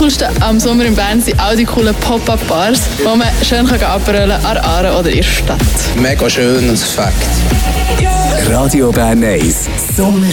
Coolste am Sommer in Bern sind auch die coolen Pop-Up-Bars, wo man schön abrollen kann an Aare oder in der Stadt. Mega schön und Fakt. Radio Bern 1 Sommer